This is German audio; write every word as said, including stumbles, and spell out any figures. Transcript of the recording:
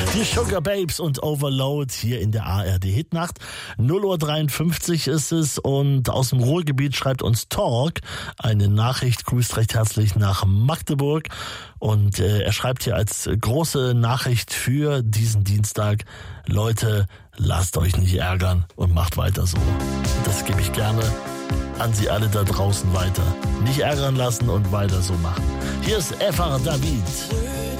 Die Sugar Babes und Overload hier in der A R D Hitnacht. null Uhr dreiundfünfzig ist es und aus dem Ruhrgebiet schreibt uns Talk eine Nachricht, grüßt recht herzlich nach Magdeburg und äh, er schreibt hier als große Nachricht für diesen Dienstag: Leute, lasst euch nicht ärgern und macht weiter so. Das gebe ich gerne an Sie alle da draußen weiter. Nicht ärgern lassen und weiter so machen. Hier ist Eva David.